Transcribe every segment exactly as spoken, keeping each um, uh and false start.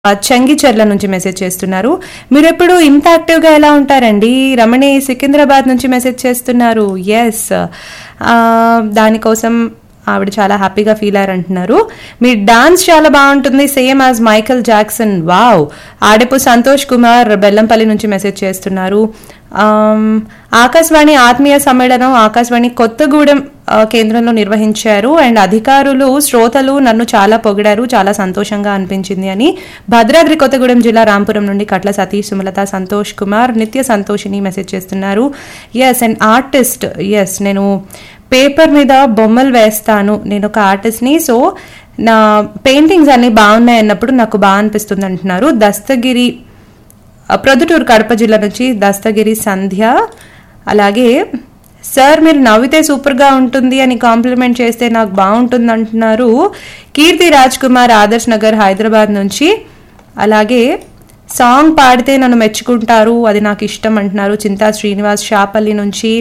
చంగిచెర్ల నుంచి మెసేజ్ చేస్తున్నారు. మీరు ఎప్పుడు ఇంత యాక్టివ్గా ఎలా ఉంటారండి? రమణి సికింద్రాబాద్ నుంచి మెసేజ్ చేస్తున్నారు. ఎస్, దానికోసం ఆవిడ చాలా హ్యాపీగా ఫీల్ అయ్యారు అంటున్నారు. మీ డాన్స్ చాలా బాగుంటుంది, same as Michael Jackson. Wow. Adepu Santosh Kumar Bellampalli నుంచి మెసేజ్ చేస్తున్నారు. ఆకాశవాణి ఆత్మీయ సమ్మేళనం ఆకాశవాణి కొత్తగూడెం కేంద్రంలో నిర్వహించారు అండ్ అధికారులు శ్రోతలు నన్ను చాలా పొగిడారు, చాలా సంతోషంగా అనిపించింది అని భద్రాద్రి కొత్తగూడెం జిల్లా రాంపురం నుండి కట్ల సతీష్ సుమలత సంతోష్ కుమార్ నిత్య సంతోషిని మెసేజ్ చేస్తున్నారు. Yes, and artist. ఎస్, నేను పేపర్ మీద బొమ్మలు వేస్తాను, నేను ఒక ఆర్టిస్ట్ని, సో నా పెయింటింగ్స్ అన్ని బాగున్నాయి అన్నప్పుడు నాకు బాగా అనిపిస్తుంది అంటున్నారు. దస్తగిరి ప్రొద్దుటూరు కడప జిల్లా నుంచి దస్తగిరి సంధ్య. అలాగే సార్ మీరు నవ్వితే సూపర్గా ఉంటుంది అని కాంప్లిమెంట్ చేస్తే నాకు బాగుంటుంది అంటున్నారు కీర్తి రాజ్ కుమార్ ఆదర్శ్ నగర్ హైదరాబాద్ నుంచి. అలాగే సాంగ్ పాడితే నన్ను మెచ్చుకుంటారు, అది నాకు ఇష్టం అంటున్నారు చింతా శ్రీనివాస్ షాపల్లి నుంచి.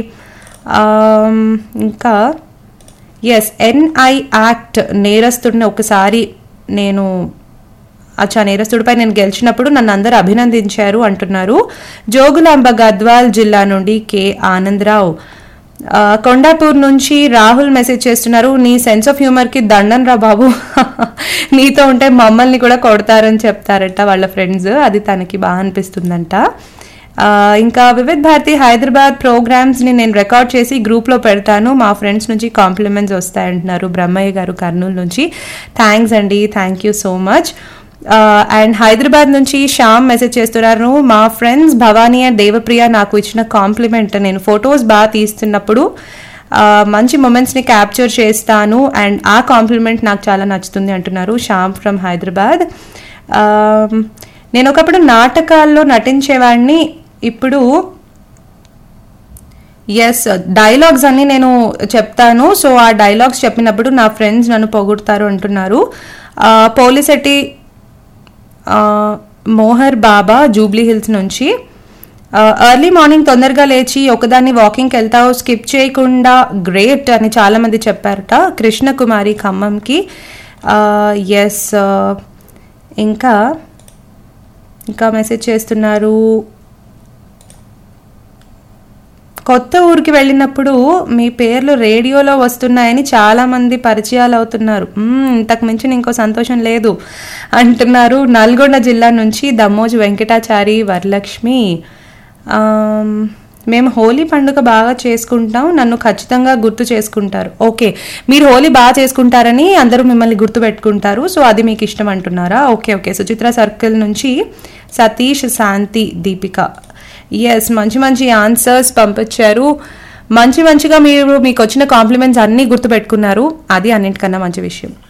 ఇంకా ఎస్, ఎన్ఐ యాక్ట్ నేరస్తుడిని ఒకసారి నేను అచ్చా నేరస్తుడిపై నేను గెలిచినప్పుడు నన్ను అందరూ అభినందించారు అంటున్నారు జోగులాంబ గద్వాల్ జిల్లా నుండి కె ఆనందరావు. కొండాపూర్ నుంచి రాహుల్ మెసేజ్ చేస్తున్నారు. నీ సెన్స్ ఆఫ్ హ్యూమర్కి దండన్ రా బాబు, నీతో ఉంటే మమ్మల్ని కూడా కొడతారని చెప్తారట వాళ్ళ ఫ్రెండ్స్, అది తనకి బాగా అనిపిస్తుందంట. ఇంకా వివిధ్ భారతి హైదరాబాద్ ప్రోగ్రామ్స్ని నేను రికార్డ్ చేసి గ్రూప్లో పెడతాను, మా ఫ్రెండ్స్ నుంచి కాంప్లిమెంట్స్ వస్తాయంటున్నారు బ్రహ్మయ్య గారు కర్నూలు నుంచి. థ్యాంక్స్ అండి, thank you so much. And Hyderabad నుంచి శ్యామ్ మెసేజ్ చేస్తున్నారు. మా ఫ్రెండ్స్ భవానీ అండ్ దేవప్రియ నాకు ఇచ్చిన కాంప్లిమెంట్, నేను ఫొటోస్ బాగా తీస్తున్నప్పుడు మంచి మూమెంట్స్ని క్యాప్చర్ చేస్తాను అండ్ ఆ కాంప్లిమెంట్ నాకు చాలా నచ్చుతుంది అంటున్నారు శ్యామ్ ఫ్రమ్ హైదరాబాద్. నేను ఒకప్పుడు నాటకాల్లో నటించేవాడిని, ఇప్పుడు ఎస్ డైలాగ్స్ అన్ని నేను చెప్తాను, సో ఆ డైలాగ్స్ చెప్పినప్పుడు నా ఫ్రెండ్స్ నన్ను పొగుడతారు అంటున్నారు పోలిసెట్టి మోహర్ బాబా జూబ్లీ హిల్స్ నుంచి. ఎర్లీ మార్నింగ్ తొందరగా లేచి ఒకదాన్ని వాకింగ్కి వెళ్తావు, స్కిప్ చేయకుండా, గ్రేట్ అని చాలామంది చెప్పారట కృష్ణకుమారి ఖమ్మంకి. ఎస్, ఇంకా ఇంకా మెసేజ్ చేస్తున్నారు. కొత్త ఊరికి వెళ్ళినప్పుడు మీ పేర్లు రేడియోలో వస్తున్నాయని చాలామంది పరిచయాలు అవుతున్నారు, ఇంతకు మించిన ఇంకో సంతోషం లేదు అంటున్నారు నల్గొండ జిల్లా నుంచి దమ్మోజు వెంకటాచారి వరలక్ష్మి. మేము హోలీ పండుగ బాగా చేసుకుంటాం, నన్ను ఖచ్చితంగా గుర్తు చేసుకుంటారు. ఓకే, మీరు హోలీ బాగా చేసుకుంటారని అందరూ మిమ్మల్ని గుర్తు పెట్టుకుంటారు, సో అది మీకు ఇష్టం అంటున్నారా? ఓకే ఓకే సుచిత్ర సర్కిల్ నుంచి సతీష్ శాంతి దీపిక. ఎస్, మంచి మంచి ఆన్సర్స్ పంపించారు, మంచి మంచిగా మీరు మీకు వచ్చిన కాంప్లిమెంట్స్ అన్నీ గుర్తుపెట్టుకున్నారు, అది అన్నింటికన్నా మంచి విషయం.